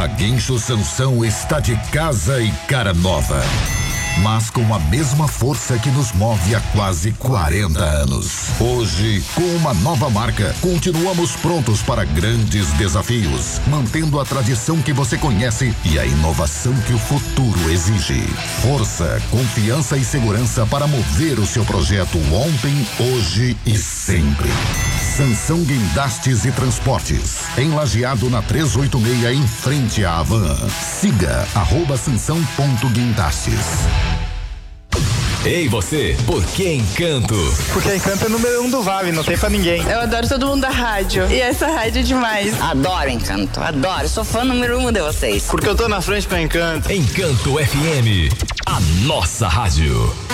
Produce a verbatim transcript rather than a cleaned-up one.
A Guincho Sansão está de casa e cara nova, mas com a mesma força que nos move há quase quarenta anos. Hoje, com uma nova marca, continuamos prontos para grandes desafios, mantendo a tradição que você conhece e a inovação que o futuro exige. Força, confiança e segurança para mover o seu projeto ontem, hoje e sempre. Sansão Guindastes e Transportes, em Lajeado na trezentos e oitenta e seis, em frente à Havan. Siga arroba sansão.guindastes. Ei, você, por que Encanto? Porque Encanto é número um do Vale, não tem pra ninguém. Eu adoro todo mundo da rádio. E essa rádio é demais. Adoro Encanto, adoro. Sou fã número um de vocês. Porque eu tô na frente pra Encanto. Encanto F M, a nossa rádio.